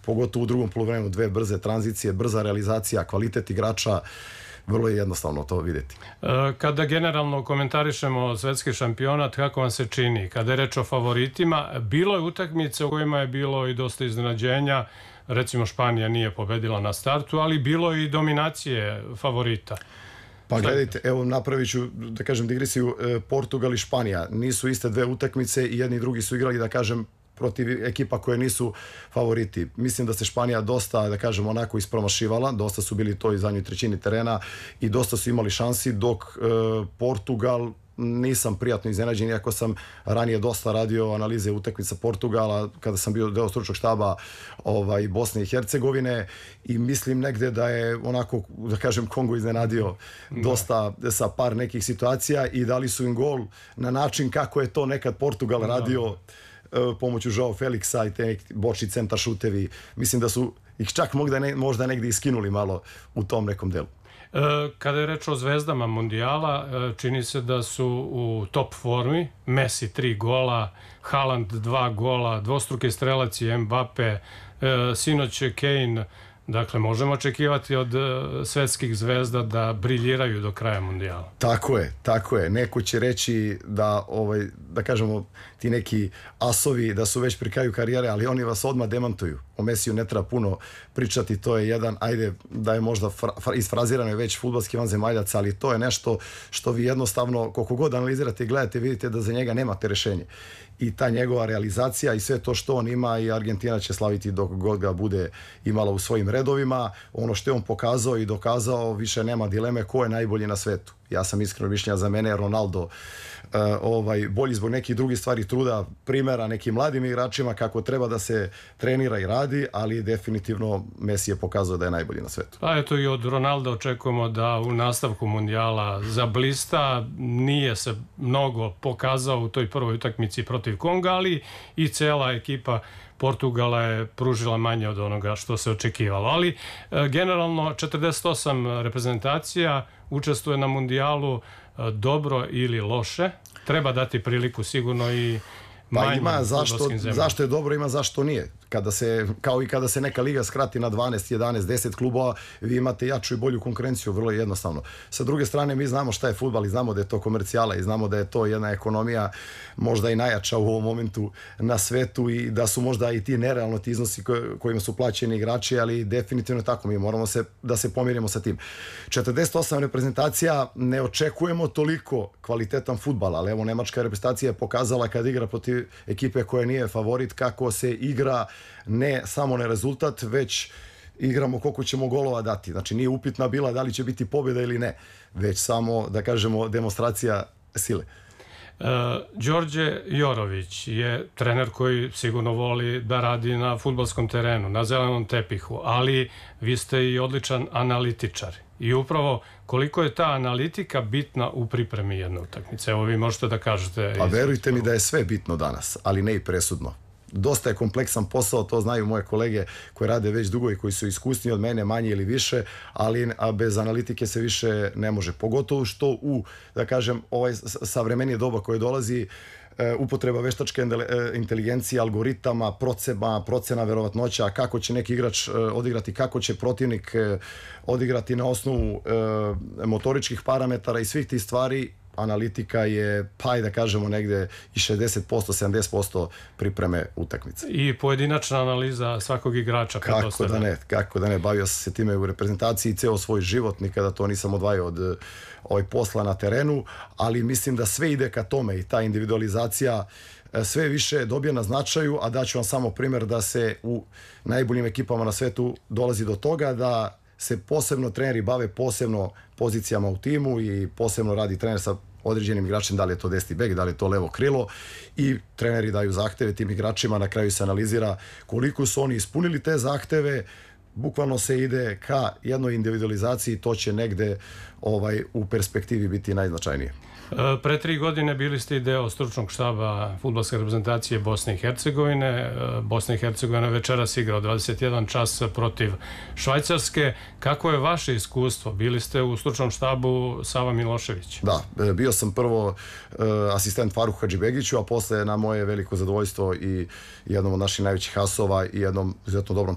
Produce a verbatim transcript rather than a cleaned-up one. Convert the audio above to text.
pogotovo u drugom poluvremenu, dve brze tranzicije, brza realizacija, kvalitet igrača, vrlo je jednostavno to vidjeti. Kada generalno komentarišemo svetski šampionat, kako vam se čini? Kada je reč o favoritima, bilo je utakmice u kojima je bilo i dosta iznenađenja, recimo Španija nije pobedila na startu, ali bilo je i dominacije favorita. Pa gledajte, evo napravit ću, da kažem, digresiju, Portugal i Španija nisu iste dve utakmice i jedni i drugi su igrali, da kažem, protiv ekipa koje nisu favoriti. Mislim da se Španija dosta, da kažem, onako ispromašivala, dosta su bili to i zadnjoj trećini terena i dosta su imali šansi, dok e, Portugal nisam prijatno iznenađen, iako sam ranije dosta radio analize utakmica Portugala, kada sam bio deo stručnog štaba ovaj, Bosne i Hercegovine, i mislim negde da je onako, da kažem, Kongo iznenadio dosta sa par nekih situacija i dali su im gol na način kako je to nekad Portugal radio pomoću Joao Felixa i te bočni centar šutevi. Mislim da su ih čak možda, ne, možda negdje iskinuli malo u tom nekom delu. Kada je reč o zvezdama Mundijala, čini se da su u top formi. Messi tri gola, Haaland dva gola, dvostruki strelac i Mbappe, sinoć Kane. Dakle, možemo očekivati od svetskih zvezda da briljiraju do kraja Mundijala. Tako je, tako je. Neko će reći da, ovaj, da kažemo, ti neki asovi da su već pri kraju karijere, ali oni vas odmah demantuju. O Mesiju ne treba puno pričati, to je jedan, ajde, da je možda fra, fra, isfrazirano je već fudbalski vanzemaljac, ali to je nešto što vi jednostavno, koliko god analizirate i gledate, vidite da za njega nemate rešenje. I ta njegova realizacija i sve to što on ima, i Argentina će slaviti dok god ga bude imala u svojim redovima. Ono što je on pokazao i dokazao, više nema dileme ko je najbolji na svetu. Ja sam iskreno mišljenja, za mene Ronaldo uh, ovaj, bolji zbog nekih drugih stvari, truda, primjera nekim mladim igračima kako treba da se trenira i radi, ali definitivno Messi je pokazao da je najbolji na svetu. Pa eto, i od Ronalda očekujemo da u nastavku Mundijala zablista. Nije se mnogo pokazao u toj prvoj utakmici protiv Konga, ali i cela ekipa Portugala je pružila manje od onoga što se očekivalo. Ali e, generalno četrdeset osam reprezentacija učestvuje na Mundijalu, e, dobro ili loše. Treba dati priliku sigurno i pa ima zašto, zašto je dobro, ima zašto nije. Kada se, kao i kada se neka liga skrati na dvanaest, jedanaest, deset klubova, vi imate jaču i bolju konkurenciju, vrlo jednostavno. Sa druge strane, mi znamo šta je fudbal i znamo da je to komercijala i znamo da je to jedna ekonomija možda i najjača u ovom momentu na svetu i da su možda i ti nerealno ti iznosi kojima su plaćeni igrači, ali definitivno tako, mi moramo se, da se pomirimo sa tim. četrdeset osam reprezentacija, ne očekujemo toliko kvalitetan fudbal, ali evo, nemačka reprezentacija je pokazala kad igra protiv ekipe koja nije favorit kako se igra, ne samo na rezultat, već igramo koliko ćemo golova dati. Znači nije upitna bila da li će biti pobjeda ili ne, već samo, da kažemo, demonstracija sile. Uh, Đorđe Jorović je trener koji sigurno voli da radi na fudbalskom terenu, na zelenom tepihu, ali vi ste i odličan analitičar. I upravo koliko je ta analitika bitna u pripremi jedne utakmice? Evo, vi možete da kažete. Pa verujte mi da je sve bitno danas, ali ne i presudno. Dosta je kompleksan posao, to znaju moje kolege koji rade već dugo i koji su iskusni od mene, manje ili više, ali a bez analitike se više ne može. Pogotovo što u, da kažem, ovaj savremenije doba koje dolazi, upotreba veštačke inteligencije, algoritama, procema, procena verovatnoća, kako će neki igrač odigrati, kako će protivnik odigrati na osnovu motoričkih parametara i svih tih stvari. Analitika je, pa i da kažemo, negde i šezdeset posto, sedamdeset posto pripreme utakmice. I pojedinačna analiza svakog igrača. Kako da ne, kako da ne, bavio sam se time u reprezentaciji ceo svoj život, nikada to nisam odvajao od ovaj posla na terenu, ali mislim da sve ide ka tome i ta individualizacija sve više dobija na značaju, a daću vam samo primjer da se u najboljim ekipama na svetu dolazi do toga da se posebno treneri bave posebno pozicijama u timu i posebno radi trener sa određenim igračem, da li je to desni bek, da li je to levo krilo, i treneri daju zahteve tim igračima, na kraju se analizira koliko su oni ispunili te zahteve, bukvalno se ide ka jednoj individualizaciji, to će negde ovaj, u perspektivi biti najznačajnije. Pre tri godine bili ste i deo stručnog štaba fudbalske reprezentacije Bosne i Hercegovine. Bosna i Hercegovina večeras igra od dvadeset jedan čas protiv Švajcarske. Kako je vaše iskustvo? Bili ste u stručnom štabu Sava Milošević. Da, bio sam prvo asistent Faruku Hadžibegiću, a posle na moje veliko zadovoljstvo i jednom od naših najvećih asova i jednom izuzetno dobrom